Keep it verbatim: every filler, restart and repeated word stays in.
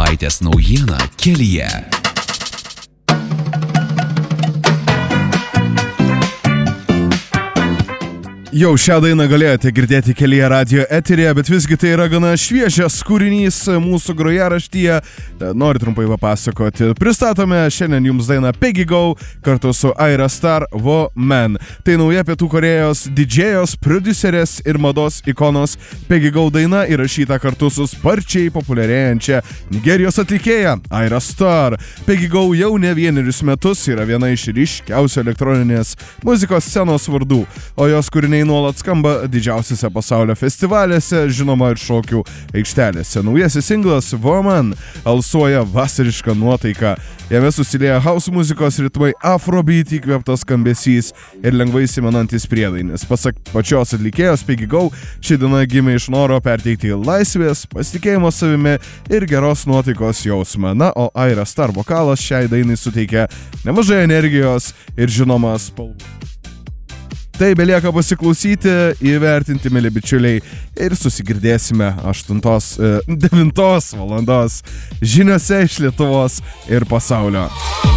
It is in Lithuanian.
Savaitės naujiena kelyje. Jau šią dainą galėjote girdėti kelyje radio eteryje, bet visgi tai yra gana šviežias kūrinys mūsų grojaraštyje. Noriu trumpai papasakoti. Pristatome šiandien jums dainą Peggy Gou kartu su Aira Star Woman. Tai nauja Pietų Korėjos didžėjos, prodiuserės ir mados ikonos Peggy Gou daina įrašyta kartu su sparčiai populiarėjančia Nigerijos atlikėja Aira Star. Peggy Gou jau ne vienerius metus yra viena iš ryškiausių elektroninės muzikos scenos vardų, o jos kūriniai nuolat skamba didžiausiose pasaulio festivaliuose, žinoma ir šokių aikštelėse. Naujasis singlas Woman alsuoja vasarišką nuotaiką. Jame susilieja house muzikos ritmai, afrobeat įkvėptas skambesys ir lengvai įsimenantis priedainis. Pasak pačios atlikėjos Peggy Gou, ši daina gimė iš noro perteikti laisvės, pasitikėjimo savimi ir geros nuotaikos jausmą. Na, o Aira Star vokalas šiai dainai suteikia nemažai energijos ir žinoma spalvų. Tai belieka pasiklausyti, įvertinti, mėly bičiuliai, ir susigirdėsime aštuntos, devintos valandos žiniose iš Lietuvos ir pasaulio.